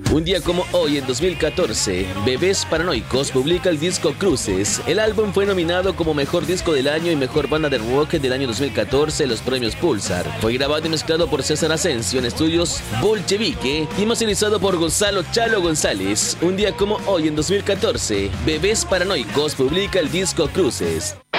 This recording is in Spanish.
Un día como hoy, en 2014, Bebés Paranoicos publica el disco Cruces. El álbum fue nominado como Mejor Disco del Año y Mejor Banda de Rock del año 2014 en los premios Pulsar. Fue grabado y mezclado por César Asensio en estudios Bolchevique y masterizado por Gonzalo Chalo González. Un día como hoy, en 2014, Bebés Paranoicos publica el disco Cruces.